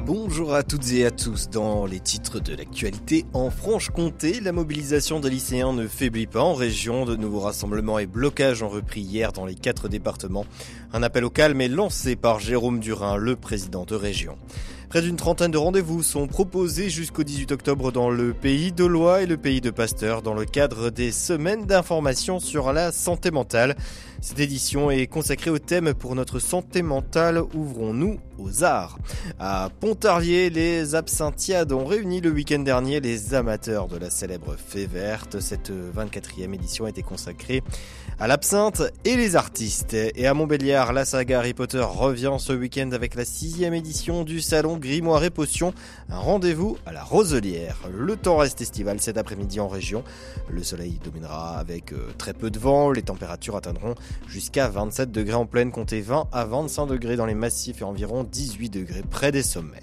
Bonjour à toutes et à tous. Dans les titres de l'actualité, en Franche-Comté, la mobilisation des lycéens ne faiblit pas en région. De nouveaux rassemblements et blocages ont repris hier dans les 4 départements. Un appel au calme est lancé par Jérôme Durin, le président de région. Près d'une trentaine de rendez-vous sont proposés jusqu'au 18 octobre dans le pays d'Aulois et le pays de Pasteur dans le cadre des semaines d'information sur la santé mentale. Cette édition est consacrée au thème pour notre santé mentale, ouvrons-nous aux arts. À Pontarlier, les absinthiades ont réuni le week-end dernier les amateurs de la célèbre fée verte. Cette 24e édition a été consacrée à l'absinthe et les artistes. Et à Montbéliard, la saga Harry Potter revient ce week-end avec la 6e édition du salon Grimoire et Potions. Un rendez-vous à la Roselière. Le temps reste estival cet après-midi en région. Le soleil dominera avec très peu de vent. Les températures atteindront jusqu'à 27 degrés en plaine, comptez 20 à 25 degrés dans les massifs et environ 18 degrés près des sommets.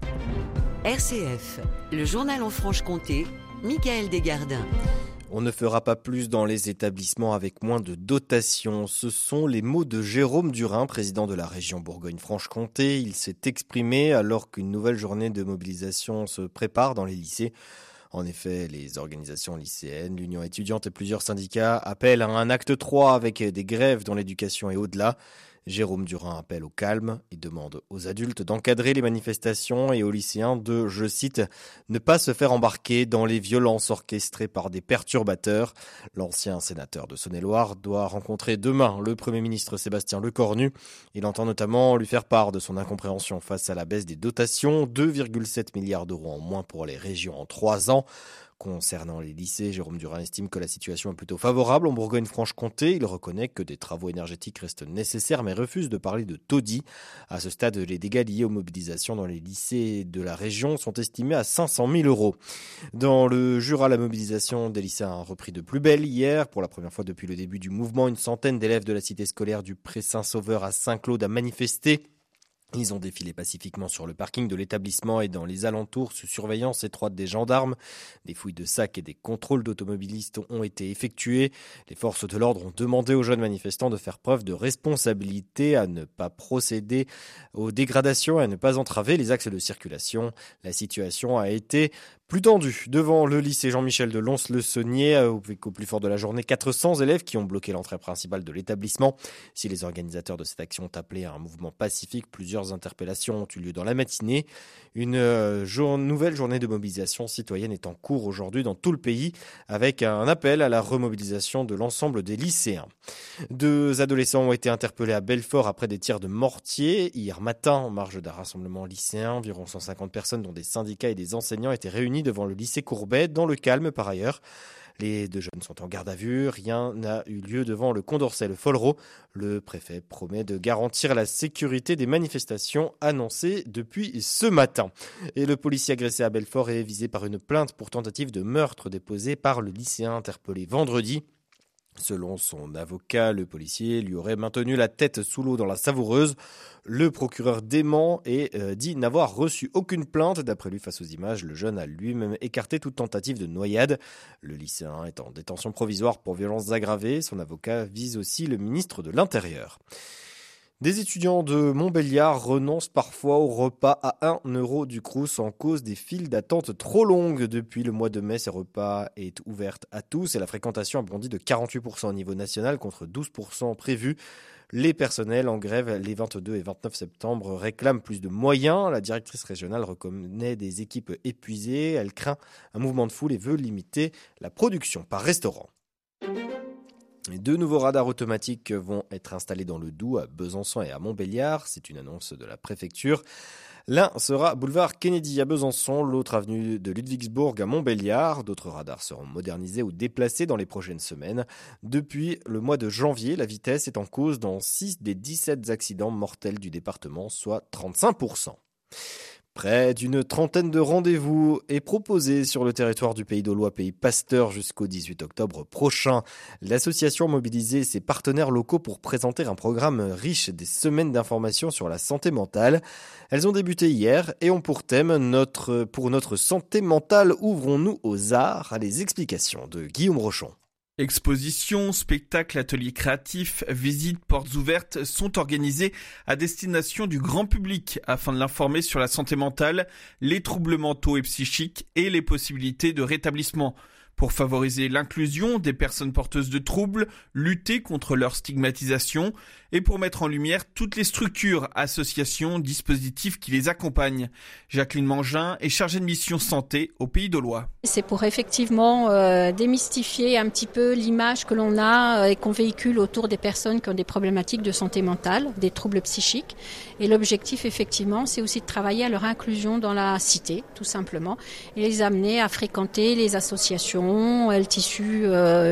RCF, le journal en Franche-Comté, Michael Desgardins. On ne fera pas plus dans les établissements avec moins de dotation. Ce sont les mots de Jérôme Durin, président de la région Bourgogne-Franche-Comté. Il s'est exprimé alors qu'une nouvelle journée de mobilisation se prépare dans les lycées. En effet, les organisations lycéennes, l'Union étudiante et plusieurs syndicats appellent à un acte 3 avec des grèves dans l'éducation et au-delà. Jérôme Durin appelle au calme et demande aux adultes d'encadrer les manifestations et aux lycéens de, je cite, « ne pas se faire embarquer dans les violences orchestrées par des perturbateurs ». L'ancien sénateur de Saône-et-Loire doit rencontrer demain le Premier ministre Sébastien Lecornu. Il entend notamment lui faire part de son incompréhension face à la baisse des dotations, 2,7 milliards d'euros en moins pour les régions en 3 ans. Concernant les lycées, Jérôme Durin estime que la situation est plutôt favorable en Bourgogne-Franche-Comté. Il reconnaît que des travaux énergétiques restent nécessaires mais refuse de parler de taudis. À ce stade, les dégâts liés aux mobilisations dans les lycées de la région sont estimés à 500 000 euros. Dans le Jura, la mobilisation des lycéens a repris de plus belle hier. Pour la première fois depuis le début du mouvement, une centaine d'élèves de la cité scolaire du Pré-Saint-Sauveur à Saint-Claude a manifesté. Ils ont défilé pacifiquement sur le parking de l'établissement et dans les alentours sous surveillance étroite des gendarmes. Des fouilles de sacs et des contrôles d'automobilistes ont été effectués. Les forces de l'ordre ont demandé aux jeunes manifestants de faire preuve de responsabilité, à ne pas procéder aux dégradations et à ne pas entraver les axes de circulation. La situation a été plus tendu devant le lycée Jean-Michel de Lons-le-Saunier, au plus fort de la journée, 400 élèves qui ont bloqué l'entrée principale de l'établissement. Si les organisateurs de cette action ont appelé à un mouvement pacifique, plusieurs interpellations ont eu lieu dans la matinée. Une nouvelle journée de mobilisation citoyenne est en cours aujourd'hui dans tout le pays, avec un appel à la remobilisation de l'ensemble des lycéens. 2 adolescents ont été interpellés à Belfort après des tirs de mortier. Hier matin, en marge d'un rassemblement lycéen, environ 150 personnes, dont des syndicats et des enseignants, étaient réunis devant le lycée Courbet, dans le calme par ailleurs. Les 2 jeunes sont en garde à vue. Rien n'a eu lieu devant le Condorcet-le-Follereau. Le préfet promet de garantir la sécurité des manifestations annoncées depuis ce matin. Et le policier agressé à Belfort est visé par une plainte pour tentative de meurtre déposée par le lycéen interpellé vendredi. Selon son avocat, le policier lui aurait maintenu la tête sous l'eau dans la Savoureuse. Le procureur dément et dit n'avoir reçu aucune plainte. D'après lui, face aux images, le jeune a lui-même écarté toute tentative de noyade. Le lycéen est en détention provisoire pour violences aggravées. Son avocat vise aussi le ministre de l'Intérieur. Des étudiants de Montbéliard renoncent parfois au repas à 1 euro du Crous en cause des files d'attente trop longues. Depuis le mois de mai, ces repas est ouverte à tous et la fréquentation a bondi de 48% au niveau national contre 12% prévu. Les personnels en grève les 22 et 29 septembre réclament plus de moyens. La directrice régionale reconnaît des équipes épuisées. Elle craint un mouvement de foule et veut limiter la production par restaurant. 2 nouveaux radars automatiques vont être installés dans le Doubs, à Besançon et à Montbéliard. C'est une annonce de la préfecture. L'un sera boulevard Kennedy à Besançon, l'autre avenue de Ludwigsburg à Montbéliard. D'autres radars seront modernisés ou déplacés dans les prochaines semaines. Depuis le mois de janvier, la vitesse est en cause dans 6 des 17 accidents mortels du département, soit 35%. Près d'une trentaine de rendez-vous est proposé sur le territoire du Pays d'Aulois, Pays Pasteur, jusqu'au 18 octobre prochain. L'association a mobilisé ses partenaires locaux pour présenter un programme riche des semaines d'information sur la santé mentale. Elles ont débuté hier et ont pour thème pour notre santé mentale, ouvrons-nous aux arts. Les explications de Guillaume Rochon. Expositions, spectacles, ateliers créatifs, visites, portes ouvertes sont organisés à destination du grand public afin de l'informer sur la santé mentale, les troubles mentaux et psychiques et les possibilités de rétablissement. Pour favoriser l'inclusion des personnes porteuses de troubles, lutter contre leur stigmatisation et pour mettre en lumière toutes les structures, associations, dispositifs qui les accompagnent. Jacqueline Mangin est chargée de mission santé au Pays d'Aulois. C'est pour effectivement démystifier un petit peu l'image que l'on a et qu'on véhicule autour des personnes qui ont des problématiques de santé mentale, des troubles psychiques. Et l'objectif, effectivement, c'est aussi de travailler à leur inclusion dans la cité, tout simplement, et les amener à fréquenter les associations, le tissu,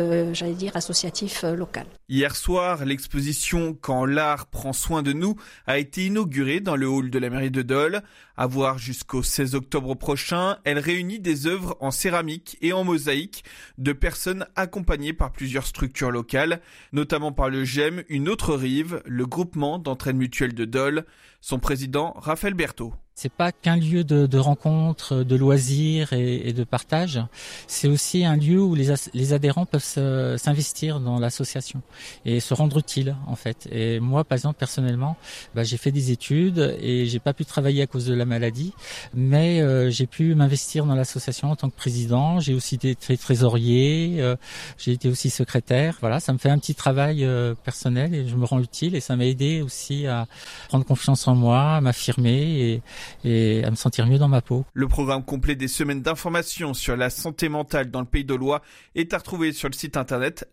associatif local. Hier soir, l'exposition « Quand l'art prend soin de nous » a été inaugurée dans le hall de la mairie de Dole. À voir jusqu'au 16 octobre prochain, elle réunit des œuvres en céramique et en mosaïque de personnes accompagnées par plusieurs structures locales, notamment par le GEM Une autre rive, le groupement d'entraide mutuelle de Dole. Son président, Raphaël Berthaud. C'est pas qu'un lieu de rencontre, de loisirs et de partage. C'est aussi un lieu où les adhérents peuvent s'investir dans l'association et se rendre utiles, en fait. Et moi, par exemple, personnellement, j'ai fait des études et j'ai pas pu travailler à cause de la maladie, mais j'ai pu m'investir dans l'association en tant que président. J'ai aussi été trésorier, j'ai été aussi secrétaire. Voilà, ça me fait un petit travail personnel et je me rends utile et ça m'a aidé aussi à prendre confiance en moi, à m'affirmer et à me sentir mieux dans ma peau. Le programme complet des semaines d'information sur la santé mentale dans le Pays d'Aulois est à retrouver sur le site internet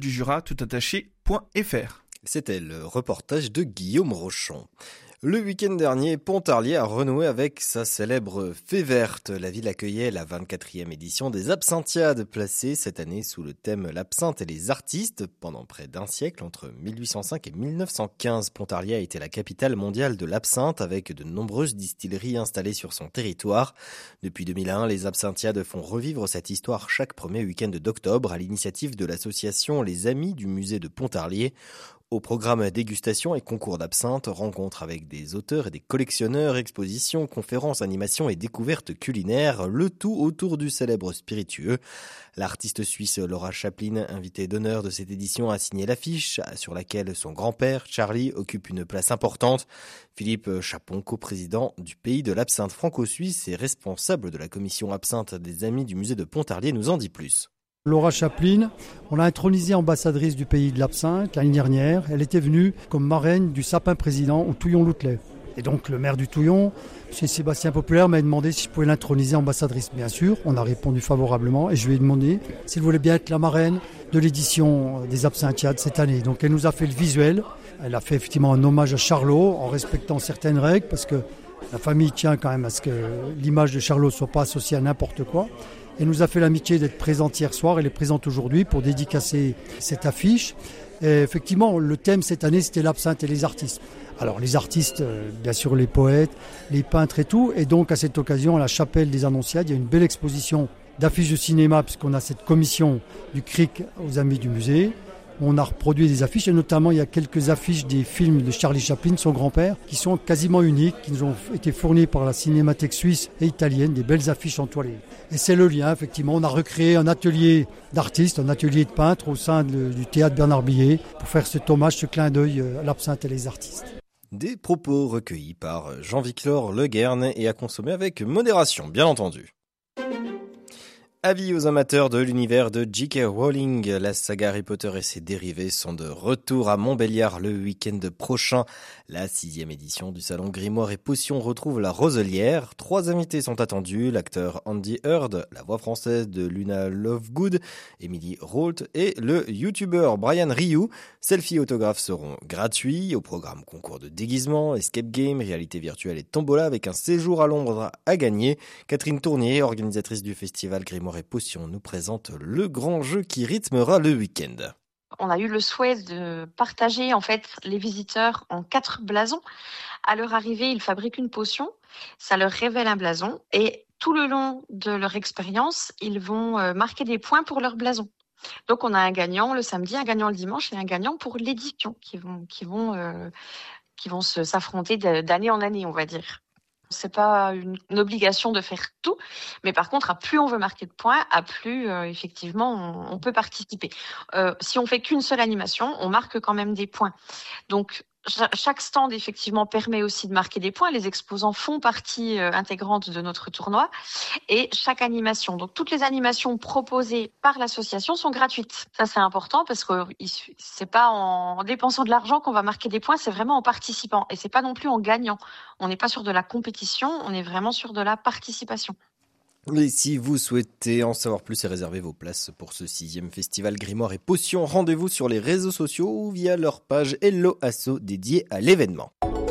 doledujura.fr. C'était le reportage de Guillaume Rochon. Le week-end dernier, Pontarlier a renoué avec sa célèbre Fée verte. La ville accueillait la 24e édition des Absinthiades, placée cette année sous le thème l'absinthe et les artistes. Pendant près d'un siècle, entre 1805 et 1915, Pontarlier a été la capitale mondiale de l'absinthe avec de nombreuses distilleries installées sur son territoire. Depuis 2001, les Absinthiades font revivre cette histoire chaque premier week-end d'octobre à l'initiative de l'association Les Amis du musée de Pontarlier. Au programme dégustation et concours d'absinthe, rencontres avec des auteurs et des collectionneurs, expositions, conférences, animations et découvertes culinaires, le tout autour du célèbre spiritueux. L'artiste suisse Laura Chaplin, invitée d'honneur de cette édition, a signé l'affiche sur laquelle son grand-père, Charlie, occupe une place importante. Philippe Chapon, coprésident du Pays de l'Absinthe franco-suisse et responsable de la commission absinthe des Amis du musée de Pontarlier, nous en dit plus. Laura Chaplin, on l'a intronisée ambassadrice du Pays de l'Absinthe l'année dernière. Elle était venue comme marraine du sapin président au Touillon-Loutelet. Et donc le maire du Touillon, M. Sébastien Populaire, m'a demandé si je pouvais l'introniser ambassadrice. Bien sûr, on a répondu favorablement et je lui ai demandé s'il voulait bien être la marraine de l'édition des Absinthiades cette année. Donc elle nous a fait le visuel. Elle a fait effectivement un hommage à Charlot en respectant certaines règles parce que la famille tient quand même à ce que l'image de Charlot ne soit pas associée à n'importe quoi. Elle nous a fait l'amitié d'être présente hier soir. Elle est présente aujourd'hui pour dédicacer cette affiche. Et effectivement, le thème cette année, c'était l'absinthe et les artistes. Alors les artistes, bien sûr les poètes, les peintres et tout. Et donc à cette occasion, à la chapelle des Annonciades, il y a une belle exposition d'affiches de cinéma puisqu'on a cette commission du CRIC aux Amis du musée. On a reproduit des affiches et notamment il y a quelques affiches des films de Charlie Chaplin, son grand-père, qui sont quasiment uniques, qui nous ont été fournis par la Cinémathèque suisse et italienne, des belles affiches en toile. Et c'est le lien, effectivement. On a recréé un atelier d'artistes, un atelier de peintres au sein du théâtre Bernard Billet pour faire cet hommage, ce clin d'œil à l'absinthe et les artistes. Des propos recueillis par Jean-Victor Leguerne et à consommer avec modération, bien entendu. Avis aux amateurs de l'univers de J.K. Rowling, la saga Harry Potter et ses dérivés sont de retour à Montbéliard le week-end prochain. La 6e édition du salon Grimoire et Potions retrouve la Roselière. 3 invités sont attendus, l'acteur Andy Heard, la voix française de Luna Lovegood, Emily Rolt et le youtubeur Brian Ryu. Selfie et autographes seront gratuits. Au programme concours de déguisement, escape game, réalité virtuelle et tombola avec un séjour à Londres à gagner. Catherine Tournier, organisatrice du festival Grimoire et Potions, nous présente le grand jeu qui rythmera le week-end. On a eu le souhait de partager en fait les visiteurs en 4 blasons. À leur arrivée, ils fabriquent une potion, ça leur révèle un blason et tout le long de leur expérience, ils vont marquer des points pour leur blason. Donc on a un gagnant le samedi, un gagnant le dimanche et un gagnant pour l'édition qui vont s'affronter d'année en année, on va dire. C'est pas une obligation de faire tout, mais par contre, à plus on veut marquer de points, à plus effectivement on peut participer. Si on fait qu'une seule animation, on marque quand même des points. Donc chaque stand effectivement permet aussi de marquer des points. Les exposants font partie intégrante de notre tournoi et chaque animation. Donc toutes les animations proposées par l'association sont gratuites. Ça c'est important parce que c'est pas en dépensant de l'argent qu'on va marquer des points, c'est vraiment en participant et c'est pas non plus en gagnant. On n'est pas sur de la compétition, on est vraiment sur de la participation. Et si vous souhaitez en savoir plus et réserver vos places pour ce 6e festival Grimoire et Potions, rendez-vous sur les réseaux sociaux ou via leur page Hello Asso dédiée à l'événement.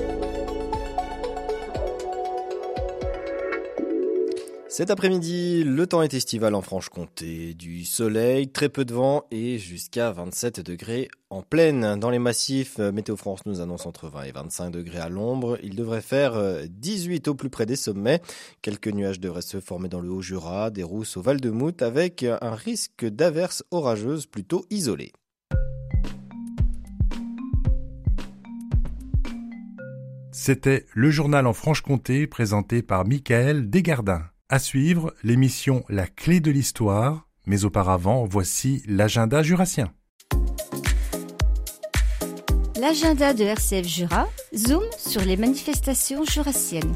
Cet après-midi, le temps est estival en Franche-Comté. Du soleil, très peu de vent et jusqu'à 27 degrés en plaine. Dans les massifs, Météo France nous annonce entre 20 et 25 degrés à l'ombre. Il devrait faire 18 au plus près des sommets. Quelques nuages devraient se former dans le Haut-Jura, des rousses au Val-de-Mout avec un risque d'averses orageuses plutôt isolées. C'était le journal en Franche-Comté présenté par Michael Desgardins. À suivre, l'émission La Clé de l'Histoire, mais auparavant, voici l'agenda jurassien. L'agenda de RCF Jura, zoom sur les manifestations jurassiennes.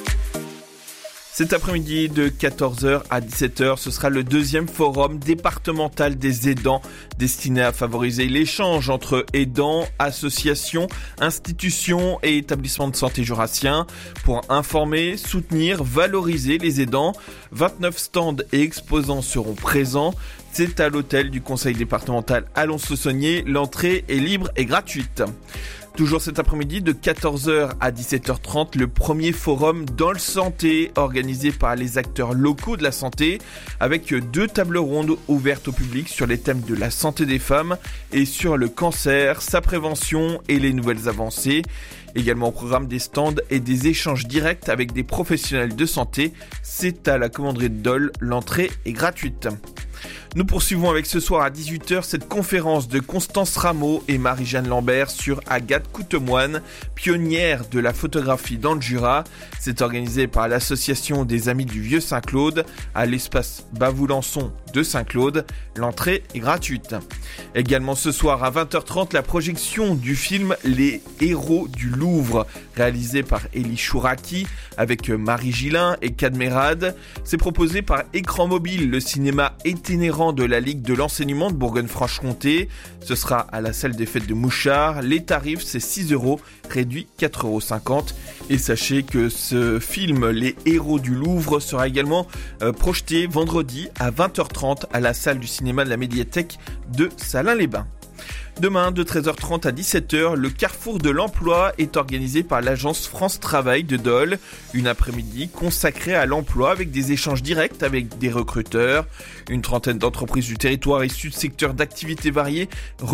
Cet après-midi de 14h à 17h, ce sera le 2e forum départemental des aidants destiné à favoriser l'échange entre aidants, associations, institutions et établissements de santé jurassiens pour informer, soutenir, valoriser les aidants. 29 stands et exposants seront présents. C'est à l'hôtel du conseil départemental Alonso-Saunier. L'entrée est libre et gratuite. Toujours cet après-midi de 14h à 17h30, le premier forum dans le santé organisé par les acteurs locaux de la santé avec 2 tables rondes ouvertes au public sur les thèmes de la santé des femmes et sur le cancer, sa prévention et les nouvelles avancées. Également au programme des stands et des échanges directs avec des professionnels de santé. C'est à la commanderie de Dole, l'entrée est gratuite. Nous poursuivons avec ce soir à 18h cette conférence de Constance Rameau et Marie-Jeanne Lambert sur Agathe Coutemoine, pionnière de la photographie dans le Jura. C'est organisé par l'association des Amis du Vieux Saint-Claude à l'espace Bavoulançon de Saint-Claude. L'entrée est gratuite. Également ce soir à 20h30, la projection du film Les Héros du Louvre, réalisé par Elie Chouraki avec Marie Gillin et Cadmerade. C'est proposé par Écran Mobile, le cinéma itinérant de la Ligue de l'enseignement de Bourgogne-Franche-Comté. Ce sera à la salle des fêtes de Mouchard. Les tarifs, c'est 6 €, réduit 4,50 €. Et sachez que ce film, Les Héros du Louvre, sera également projeté vendredi à 20h30 à la salle du cinéma de la médiathèque de Salins-les-Bains. Demain, de 13h30 à 17h, le Carrefour de l'Emploi est organisé par l'agence France Travail de Dole. Une après-midi consacrée à l'emploi avec des échanges directs avec des recruteurs. Une trentaine d'entreprises du territoire issues de secteurs d'activités variés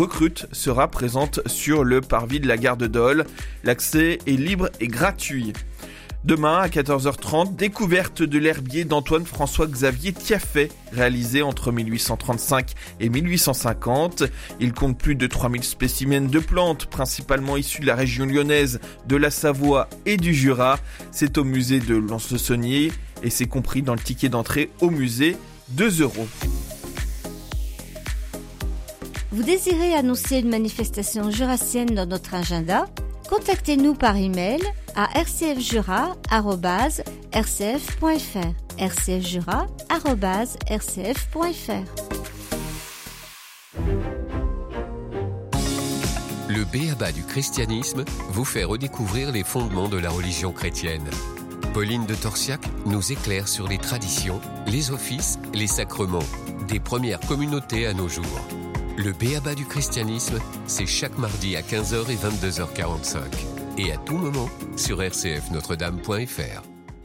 sera présente sur le parvis de la gare de Dole. L'accès est libre et gratuit. Demain, à 14h30, découverte de l'herbier d'Antoine-François-Xavier Tiaffet, réalisé entre 1835 et 1850. Il compte plus de 3000 spécimens de plantes, principalement issus de la région lyonnaise, de la Savoie et du Jura. C'est au musée de Lens-le-Saunier et c'est compris dans le ticket d'entrée au musée, 2 €. Vous désirez annoncer une manifestation jurassienne dans notre agenda ? Contactez-nous par email à rcfjura@rcf.fr. rcfjura@rcf.fr. Le b.a-ba du christianisme vous fait redécouvrir les fondements de la religion chrétienne. Pauline de Torsiac nous éclaire sur les traditions, les offices, les sacrements, des premières communautés à nos jours. Le b.a-ba du christianisme, c'est chaque mardi à 15h et 22h45. Et à tout moment sur rcfnotredame.fr.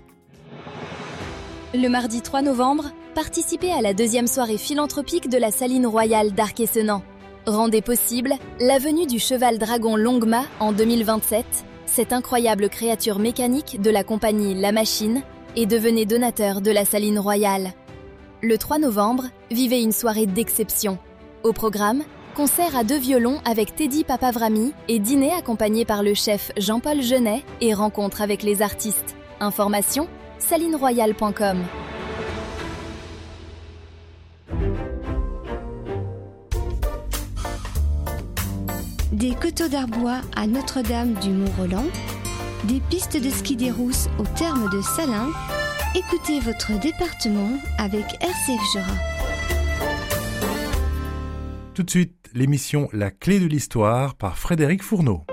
Le mardi 3 novembre, participez à la 2e soirée philanthropique de la Saline Royale d'Arc-et-Senans. Rendez possible la venue du cheval dragon Longma en 2027, cette incroyable créature mécanique de la compagnie La Machine, et devenez donateur de la Saline Royale. Le 3 novembre, vivez une soirée d'exception. Au programme, concert à 2 violons avec Teddy Papavrami et dîner accompagné par le chef Jean-Paul Genet et rencontre avec les artistes. Information salineroyale.com. Des coteaux d'Arbois à Notre-Dame du Mont-Roland, des pistes de ski des Rousses au terme de Salins. Écoutez votre département avec RCF Jura. Tout de suite, l'émission La Clé de l'Histoire par Frédéric Fourneau.